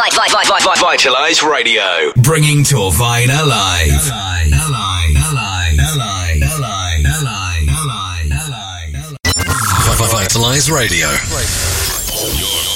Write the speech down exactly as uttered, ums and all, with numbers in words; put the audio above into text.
Vitalize Radio, bringing Torvine alive. Alive, alive, alive, alive, alive, alive, alive, alive. Vitalize Radio.